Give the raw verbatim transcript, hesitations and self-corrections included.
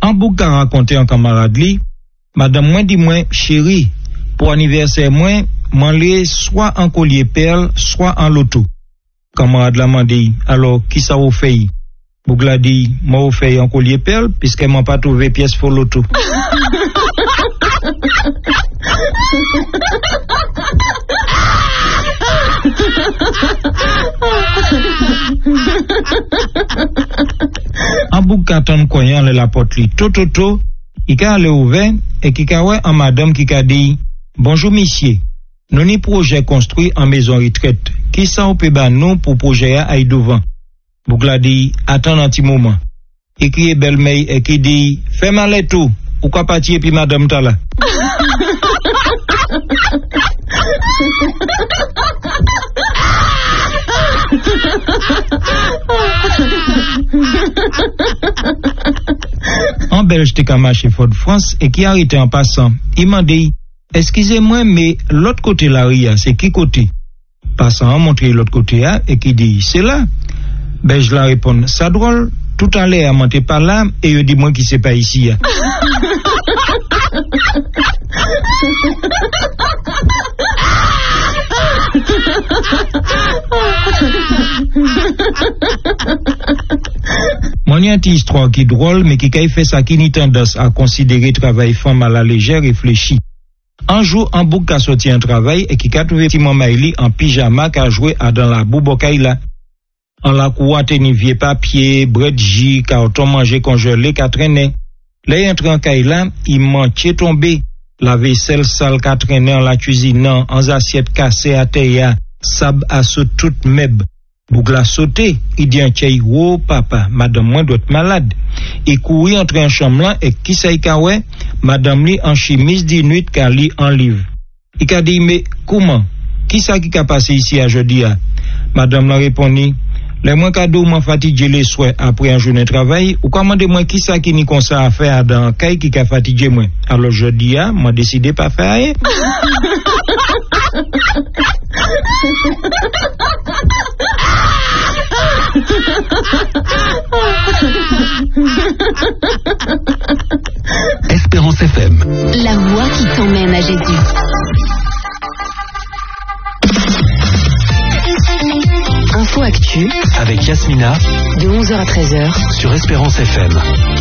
En bouc a raconté en camarade li, madame moi dit moi chérie, pour anniversaire moi, m'enlé soit en collier perle, soit en loto. Camarade l'a mandé, alors qui ça vous fait? Bouc l'a dit, moi vous fait en collier perle puisqu'elle m'a pas trouvé pièce pour loto. En bouc attend koyan le la porte li to to to, il a le ouvert et qui a ouais en madame qui a dit bonjour monsieur, nous ni projet construit en maison retraite. Qui ça on peut ban nous pour projet à devant? Bouc l'a dit attends un petit moment. Et qui est belle mère et qui dit fais mal tout ou quoi partir puis madame ta là. En Belge t'es qu'à marcher Fort de France et qui arrêté en passant. Il m'a dit excusez-moi mais l'autre côté la ria c'est qui côté? Passant a montré l'autre côté là et qui dit c'est là. Belge la répond ça drôle tout à l'heure monté par là et il dit moi qui c'est pas ici. Mon y a une histoire qui est drôle, mais qui a fait ça qui ni tendance à considérer travail femme à la légère réfléchi. Un jour, un bouc a sorti un travail et qui a trouvé Timon Maïli en pyjama qui a joué à dans la boubokaïla. En la cour, tenu vieux papier, bredji, carton mangé congelé, qu'a traîné. Là, il entre en kaïla, il manquait tombé. La vaisselle sale qu'a traîné en la cuisine, en assiette cassée à terre, sable à sous toute meb. Bougla sauté, il dit un tchèy, oh papa, madame moi doit être malade. Il courit entre un chambre là et qui ça y ouais, madame li en chemise de nuit qu'a li en livre. Il a dit, mais comment? Qui ça qui a passé ici à jeudi? Madame l'a répondu, les moins cadeaux m'ont fatigué les soirs après un journée de travail, ou commandez-moi qui ça qui n'y comme ça à faire dans caille qui a fatigué moi. Alors jeudi, moi décidé pas faire rien. Espérance F M. La voix qui t'emmène à Jésus. Info Actu avec Yasmina de onze heures à treize heures sur Espérance F M.